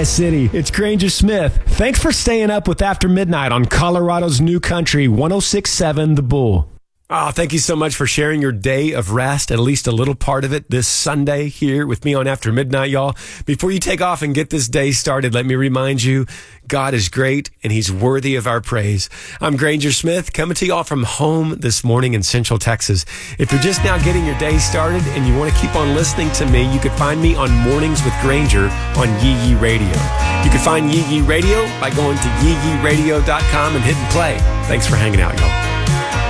Tri-City. It's Granger Smith. Thanks for staying up with After Midnight on Colorado's New Country, 106.7 The Bull. Oh, thank you so much for sharing your day of rest, at least a little part of it, this Sunday here with me on After Midnight, y'all. Before you take off and get this day started, let me remind you, God is great and He's worthy of our praise. I'm Granger Smith, coming to y'all from home this morning in Central Texas. If you're just now getting your day started and you want to keep on listening to me, you can find me on Mornings with Granger on Yee Yee Radio. You can find Yee Yee Radio by going to yeeyeeradio.com and hitting play. Thanks for hanging out, y'all.